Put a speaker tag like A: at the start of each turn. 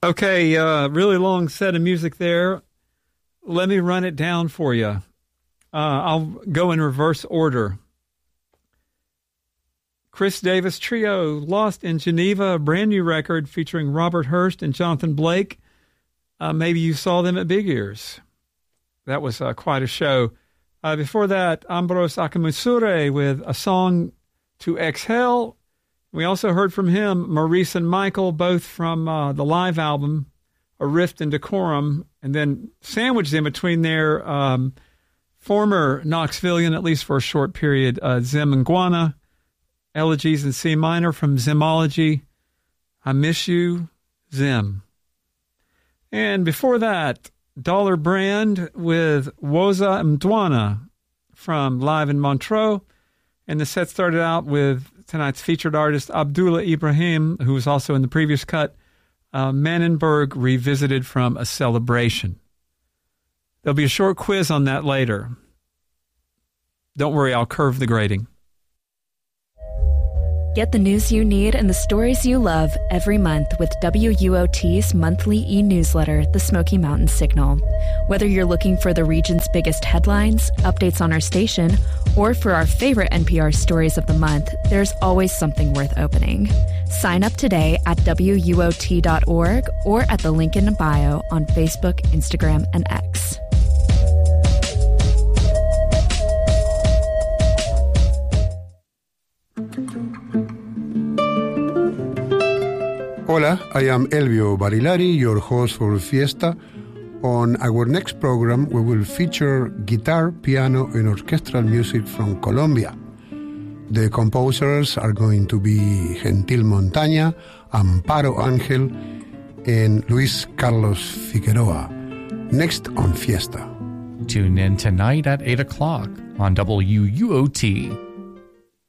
A: Okay, really long set of music there. Let me run it down for you. I'll go in reverse order. Chris Davis Trio, Lost in Geneva, a brand new record featuring Robert Hurst and Jonathan Blake. Maybe you saw them at Big Ears. That was quite a show. Before that, Ambros Akamusure with A Song to Exhale. We also heard from him, Maurice and Michael, both from the live album, A Rift and Decorum, and then sandwiched in between their former Knoxvillian, at least for a short period, Zim and Guana, Elegies in C minor from Zimology, I Miss You, Zim. And before that, Dollar Brand with Woza Mdwana from Live in Montreux. And the set started out with tonight's featured artist, Abdullah Ibrahim, who was also in the previous cut, Manenberg Revisited from A Celebration. There'll be a short quiz on that later. Don't worry, I'll curve the grading.
B: Get the news you need and the stories you love every month with WUOT's monthly e-newsletter, The Smoky Mountain Signal. Whether you're looking for the region's biggest headlines, updates on our station, or for our favorite NPR stories of the month, there's always something worth opening. Sign up today at WUOT.org or at the link in bio on Facebook, Instagram, and X.
C: Hola, I am Elvio Barilari, your host for Fiesta. On our next program, we will feature guitar, piano, and orchestral music from Colombia. The composers are going to be Gentil Montaña, Amparo Ángel, and Luis Carlos Figueroa. Next on Fiesta.
D: Tune in tonight at 8 o'clock on WUOT.